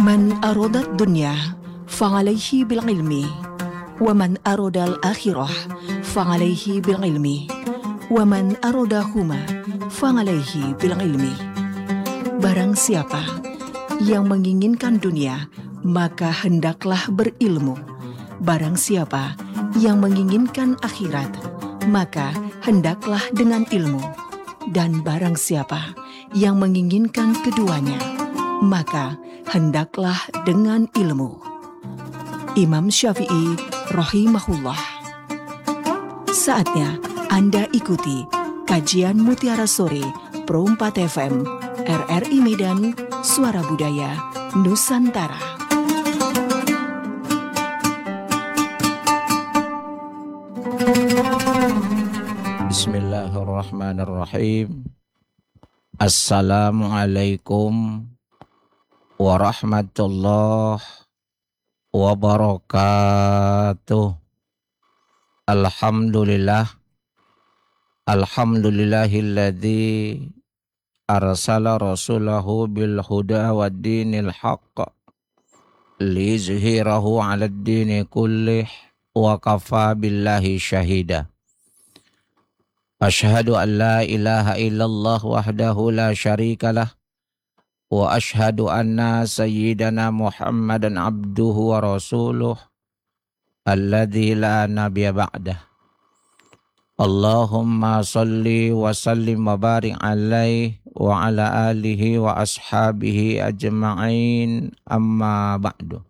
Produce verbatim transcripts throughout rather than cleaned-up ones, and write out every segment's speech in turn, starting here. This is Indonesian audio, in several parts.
من أراد الدنيا فعليه بالعلم ومن أراد الآخرة فعليه بالعلم ومن أرادهما فعليه بالعلم. Barang siapa yang menginginkan dunia, maka hendaklah berilmu. Barang siapa yang menginginkan akhirat, maka hendaklah dengan ilmu. Dan barang siapa yang menginginkan keduanya, maka hendaklah dengan ilmu. Imam Syafi'i rahimahullah. Saatnya Anda ikuti kajian Mutiara Sore Pro empat F M R R I Medan, Suara Budaya Nusantara. Bismillahirrahmanirrahim. Assalamualaikum warahmatullahi wabarakatuh. Alhamdulillah. Alhamdulillahilladzi arsala rasulahu bil huda wa dinil haqq liyuzhirahu 'alad dini kullih wa kafa billahi syahida. Asyhadu an la ilaha illallah wahdahu la syarikalah wa asyhadu anna sayyidana Muhammadan abduhu wa rasuluh alladzi la nabiyya ba'dah. Allahumma salli wa sallim wa barik alaihi wa ala alihi wa ashabihi ajma'in, amma ba'du.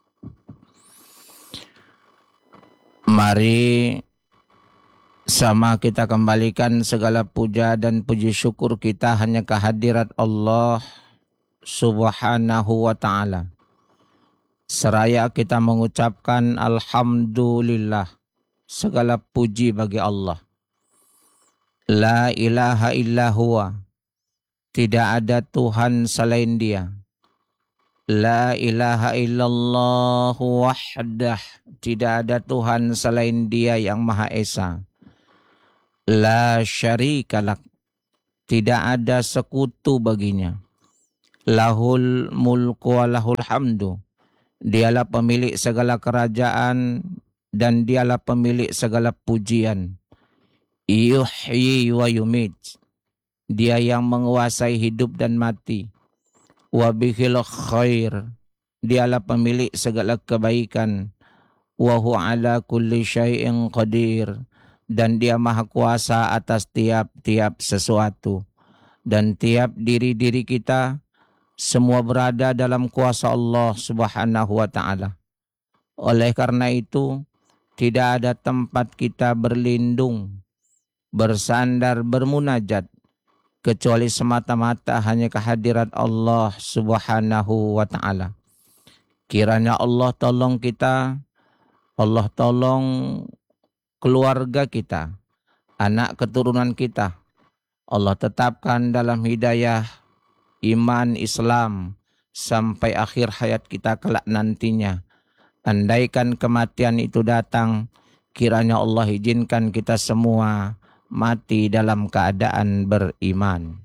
Mari sama kita kembalikan segala puja dan puji syukur kita hanya kehadirat Allah Subhanahu wa ta'ala. Seraya kita mengucapkan alhamdulillah, segala puji bagi Allah. La ilaha illa huwa, tidak ada Tuhan selain Dia. La ilaha illallah wahdah, tidak ada Tuhan selain Dia yang Maha Esa. La syarikalak, tidak ada sekutu baginya. Lahul mulku wa lahul hamdu, Dialah pemilik segala kerajaan dan Dialah pemilik segala pujian. Yuhyi wa yumit, Dia yang menguasai hidup dan mati. Wa bihil khair, Dialah pemilik segala kebaikan. Wa huwa ala kulli syai'in qadir, dan Dia maha kuasa atas tiap-tiap sesuatu. Dan tiap diri-diri kita semua berada dalam kuasa Allah Subhanahu wa ta'ala. Oleh karena itu, tidak ada tempat kita berlindung, bersandar, bermunajat, kecuali semata-mata hanya kehadirat Allah Subhanahu wa ta'ala. Kiranya Allah tolong kita, Allah tolong keluarga kita, anak keturunan kita. Allah tetapkan dalam hidayah iman Islam sampai akhir hayat kita kelak nantinya. Andaikan kematian itu datang, kiranya Allah izinkan kita semua mati dalam keadaan beriman.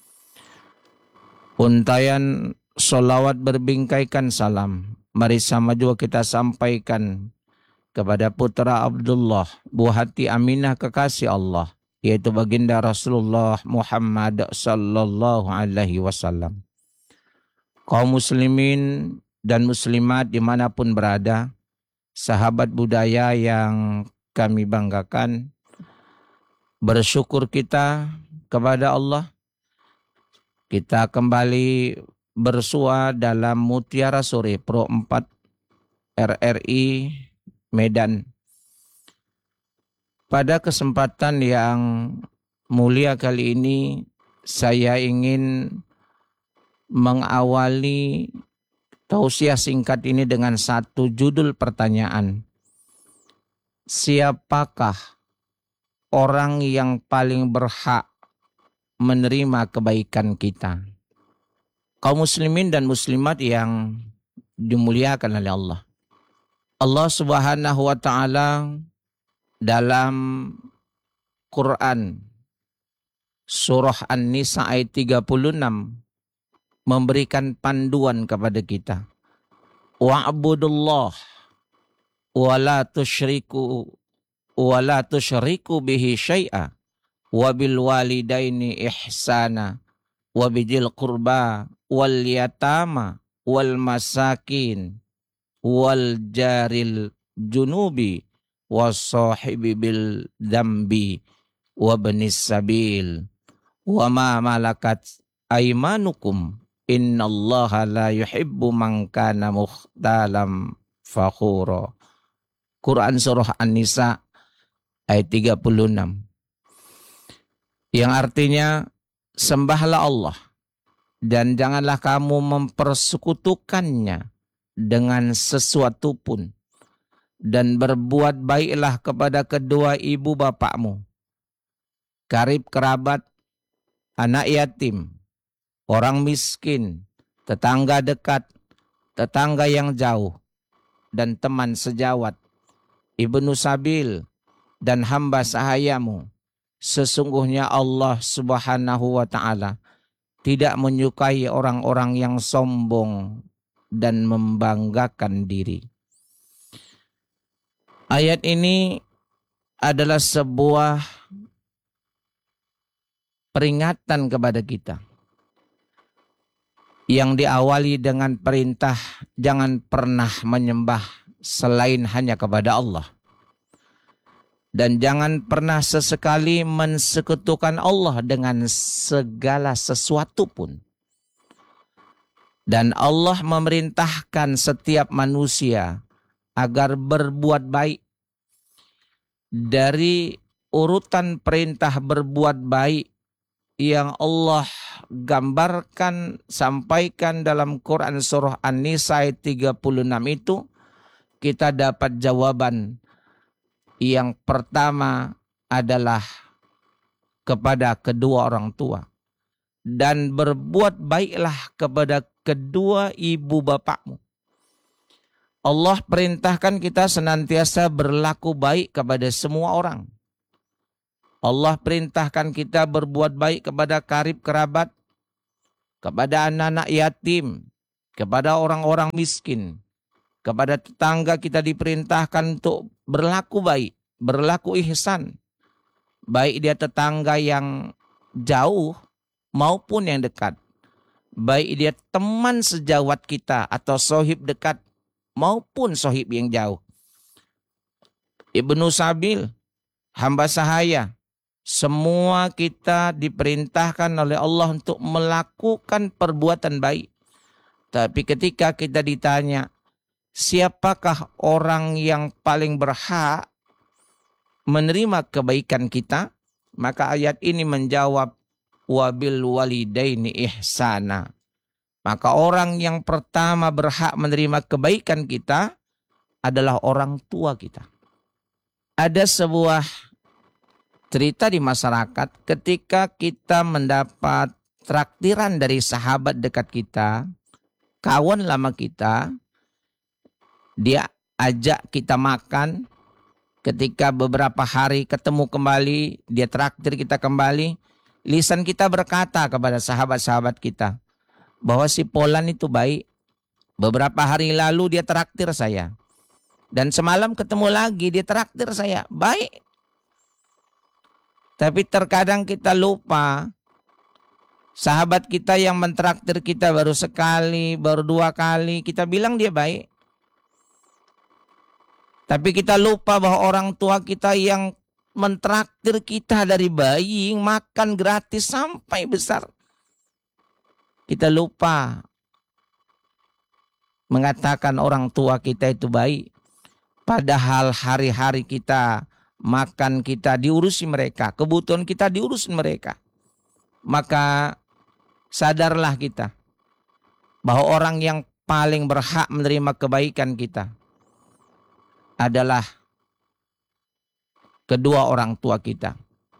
Untayan solawat berbingkaikan salam, mari sama juga kita sampaikan kepada putra Abdullah, buah hati Aminah kekasih Allah, yaitu baginda Rasulullah Muhammad sallallahu alaihi wasallam. Kaum muslimin dan muslimat dimanapun berada, sahabat budaya yang kami banggakan, bersyukur kita kepada Allah. Kita kembali bersua dalam Mutiara Sore Pro empat R R I Medan. Pada kesempatan yang mulia kali ini, saya ingin mengawali tausiah singkat ini dengan satu judul pertanyaan. Siapakah orang yang paling berhak menerima kebaikan kita? Kaum muslimin dan muslimat yang dimuliakan oleh Allah. Allah Subhanahu wa ta'ala dalam Quran surah An-Nisa ayat tiga puluh enam memberikan panduan kepada kita. wa'budullah wa la tusyriku wa la tusyriku bihi syai'a wa bil walidaini ihsana wa bidil qurba wal yatama wal masakin wal jaril junubi was sahibi bil dambi wa benis sabil wa ma malakat aimanukum innallaha la yuhibbu man kana mukhtalam fakhura. Quran surah An-Nisa ayat tiga puluh enam. Yang artinya, sembahlah Allah dan janganlah kamu mempersekutukannya dengan sesuatu pun, dan berbuat baiklah kepada kedua ibu bapakmu, karib kerabat, anak yatim, orang miskin, tetangga dekat, tetangga yang jauh, dan teman sejawat, ibnu sabil, dan hamba sahayamu. Sesungguhnya Allah Subhanahu wa ta'ala tidak menyukai orang-orang yang sombong dan membanggakan diri. Ayat ini adalah sebuah peringatan kepada kita yang diawali dengan perintah jangan pernah menyembah selain hanya kepada Allah. Dan jangan pernah sesekali mensekutukan Allah dengan segala sesuatu pun. Dan Allah memerintahkan setiap manusia agar berbuat baik. Dari urutan perintah berbuat baik yang Allah gambarkan, sampaikan dalam Quran surah An-Nisa ayat tiga puluh enam itu, kita dapat jawaban. Yang pertama adalah kepada kedua orang tua. Dan berbuat baiklah kepada kedua ibu bapakmu. Allah perintahkan kita senantiasa berlaku baik kepada semua orang. Allah perintahkan kita berbuat baik kepada karib kerabat, kepada anak-anak yatim, kepada orang-orang miskin. Kepada tetangga kita diperintahkan untuk berlaku baik, berlaku ihsan. Baik dia tetangga yang jauh maupun yang dekat. Baik dia teman sejawat kita atau sohib dekat maupun sohib yang jauh. Ibnu sabil, hamba sahaya. Semua kita diperintahkan oleh Allah untuk melakukan perbuatan baik. Tapi ketika kita ditanya, siapakah orang yang paling berhak menerima kebaikan kita? Maka ayat ini menjawab, wabil walidaini ihsana. Maka orang yang pertama berhak menerima kebaikan kita adalah orang tua kita. Ada sebuah cerita di masyarakat ketika kita mendapat traktiran dari sahabat dekat kita, kawan lama kita, dia ajak kita makan, ketika beberapa hari ketemu kembali, dia traktir kita kembali. Lisan kita berkata kepada sahabat-sahabat kita bahwa si Polan itu baik. Beberapa hari lalu dia traktir saya. Dan semalam ketemu lagi dia traktir saya. Baik. Tapi terkadang kita lupa. Sahabat kita yang mentraktir kita baru sekali, baru dua kali, kita bilang dia baik. Tapi kita lupa bahwa orang tua kita yang mentraktir kita dari bayi, makan gratis sampai besar. Kita lupa mengatakan orang tua kita itu baik. Padahal hari-hari kita, makan kita diurusi mereka, kebutuhan kita diurusi mereka. Maka sadarlah kita bahwa orang yang paling berhak menerima kebaikan kita adalah kedua orang tua kita.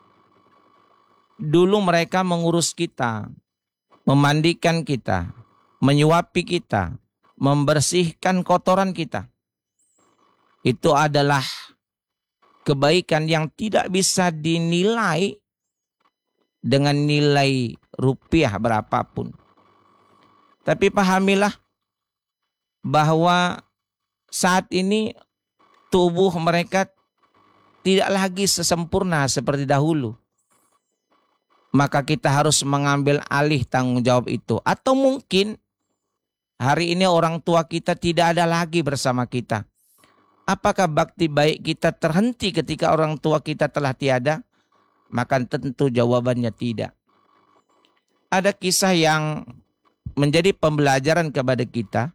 Dulu mereka mengurus kita, memandikan kita, menyuapi kita, membersihkan kotoran kita. Itu adalah kebaikan yang tidak bisa dinilai dengan nilai rupiah berapapun. Tapi pahamilah bahwa saat ini tubuh mereka tidak lagi sesempurna seperti dahulu. Maka kita harus mengambil alih tanggung jawab itu. Atau mungkin hari ini orang tua kita tidak ada lagi bersama kita. Apakah bakti baik kita terhenti ketika orang tua kita telah tiada? Maka tentu jawabannya tidak. Ada kisah yang menjadi pembelajaran kepada kita.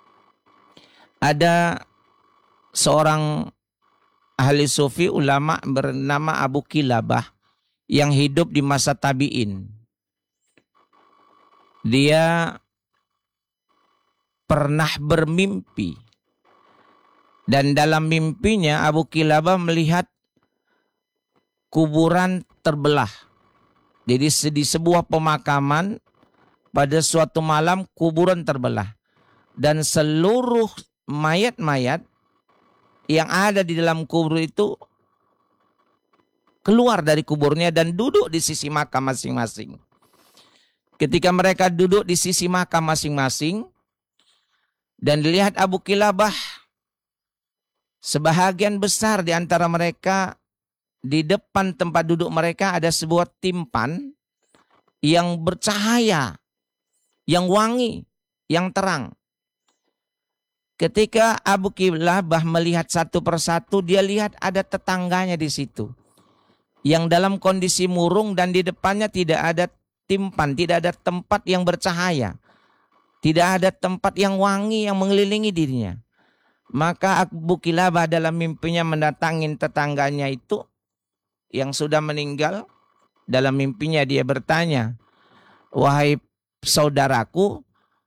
Ada seorang ahli sufi ulama bernama Abu Kilabah yang hidup di masa tabi'in. Dia pernah bermimpi. Dan dalam mimpinya Abu Kilabah melihat kuburan terbelah. Jadi di sebuah pemakaman pada suatu malam kuburan terbelah. Dan seluruh mayat-mayat yang ada di dalam kubur itu keluar dari kuburnya dan duduk di sisi makam masing-masing. Ketika mereka duduk di sisi makam masing-masing dan dilihat Abu Kilabah, sebahagian besar di antara mereka di depan tempat duduk mereka ada sebuah timpan yang bercahaya, yang wangi, yang terang. Ketika Abu Kilabah melihat satu persatu, dia lihat ada tetangganya di situ. Yang dalam kondisi murung dan di depannya tidak ada timpan, tidak ada tempat yang bercahaya. Tidak ada tempat yang wangi yang mengelilingi dirinya. Maka Abu Kilabah dalam mimpinya mendatangin tetangganya itu yang sudah meninggal. Dalam mimpinya dia bertanya, "Wahai saudaraku,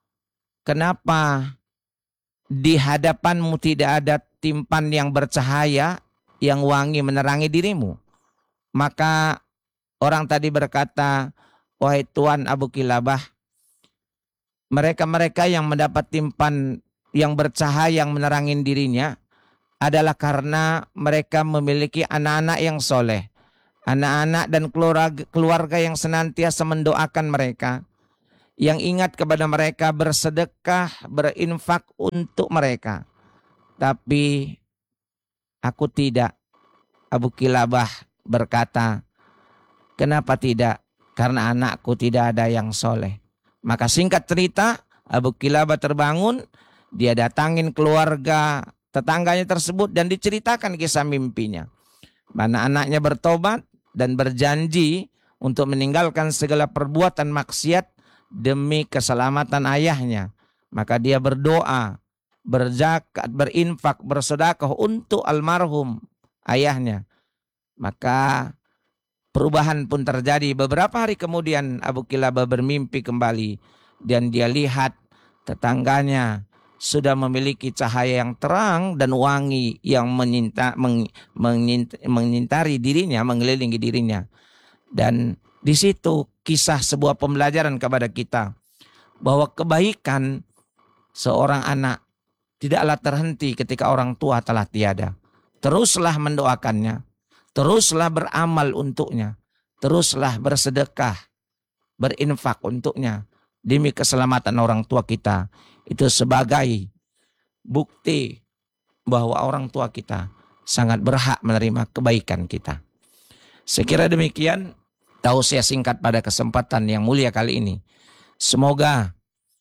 kenapa di hadapanmu tidak ada timpan yang bercahaya, yang wangi menerangi dirimu?" Maka orang tadi berkata, "Wahai Tuan Abu Kilabah, mereka-mereka yang mendapat timpan yang bercahaya yang menerangi dirinya adalah karena mereka memiliki anak-anak yang soleh. Anak-anak dan keluarga, keluarga yang senantiasa mendoakan mereka. Yang ingat kepada mereka, bersedekah, berinfak untuk mereka. Tapi aku tidak." Abu Kilabah berkata, "Kenapa tidak? Karena anakku tidak ada yang soleh." Maka singkat cerita, Abu Kilabah terbangun, dia datangin keluarga tetangganya tersebut dan diceritakan kisah mimpinya. Mana anaknya bertobat dan berjanji untuk meninggalkan segala perbuatan maksiat demi keselamatan ayahnya. Maka dia berdoa, berzakat, berinfak, bersedekah untuk almarhum ayahnya. Maka perubahan pun terjadi. Beberapa hari kemudian Abu Kilabah bermimpi kembali dan dia lihat tetangganya sudah memiliki cahaya yang terang dan wangi yang menyinta, meng, menyint, menyintari dirinya, mengelilingi dirinya. Dan di situ kisah sebuah pembelajaran kepada kita bahwa kebaikan seorang anak tidaklah terhenti ketika orang tua telah tiada. Teruslah mendoakannya, teruslah beramal untuknya, teruslah bersedekah, berinfak untuknya demi keselamatan orang tua kita. Itu sebagai bukti bahwa orang tua kita sangat berhak menerima kebaikan kita. Sekira demikian tausiah singkat pada kesempatan yang mulia kali ini. Semoga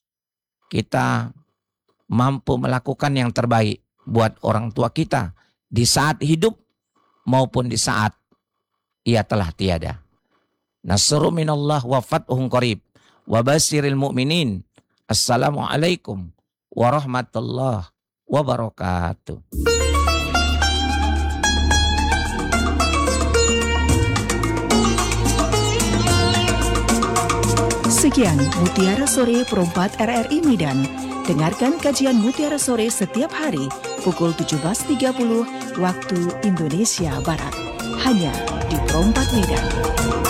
kita mampu melakukan yang terbaik buat orang tua kita di saat hidup maupun di saat ia telah tiada. Nasrun minallah wa fathun qarib wa basyiril mu'minin. Assalamualaikum warahmatullahi wabarakatuh. Sekian Mutiara Sore Perempat R R I Medan. Dengarkan kajian Mutiara Sore setiap hari pukul tujuh belas tiga puluh waktu Indonesia Barat. Hanya di Perempat Medan.